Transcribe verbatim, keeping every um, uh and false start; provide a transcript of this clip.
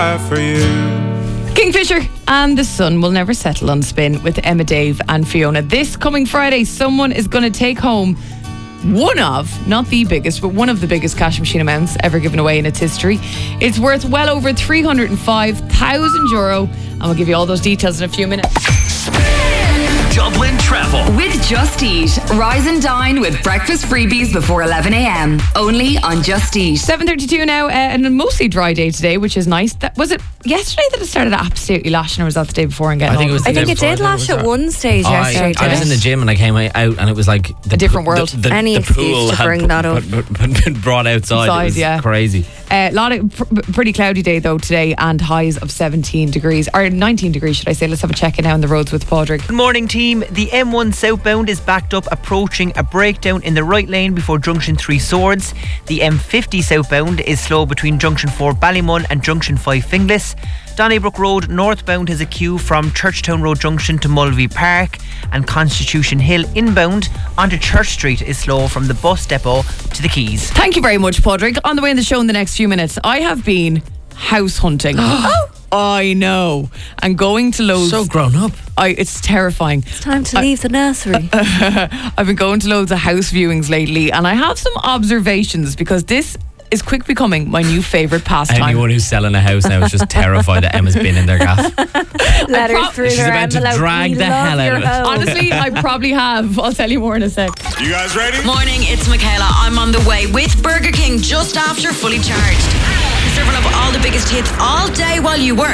For you. Kingfisher and the Sun will never settle on spin with Emma, Dave and Fiona. This coming Friday, someone is going to take home one of, not the biggest, but one of the biggest cash machine amounts ever given away in its history. It's worth well over three hundred five thousand euro, and we'll give you all those details in a few minutes. Dublin Travel with Just Eat. Rise and dine with breakfast freebies before eleven a.m. Only on Just Eat. seven thirty-two now, uh, and a mostly dry day today, which is nice. That, was it yesterday that it started absolutely lashing, or was that the day before and getting I think it was. all- the I think day it did before, lash was at it? one stage Oh, yesterday. I, I did was it? in the gym and I came out and it was like the A different pool- world. The, the, Any the excuse pool to had bring that up. been- been brought outside. Outside, it was yeah. crazy. A uh, lot of pr- pretty cloudy day though today, and highs of seventeen degrees or nineteen degrees, should I say? Let's have a check in now on the roads with Padraig. Good morning, team. The M one southbound is backed up, approaching a breakdown in the right lane before Junction three Swords. The M fifty southbound is slow between Junction four Ballymun and Junction five Finglas. Donnybrook Road northbound has a queue from Churchtown Road Junction to Mulvey Park, and Constitution Hill inbound onto Church Street is slow from the bus depot to the Quays. Thank you very much, Padraig. On the way in the show in the next few minutes, I have been house hunting. Oh, I know. And going to loads. So grown up. I, it's terrifying. It's time to leave the nursery. I've been going to loads of house viewings lately, and I have some observations because this is quick becoming my new favourite pastime. Anyone who's selling a house now is just terrified that Emma's been in their gaff. Letters pro- through She's their about to envelope. drag We the love hell out your of it. home. Honestly, I probably have. I'll tell you more in a sec. You guys ready? Morning, it's Michaela. I'm on the way with Burger King just after Fully Charged. Serving up all the biggest hits all day while you work.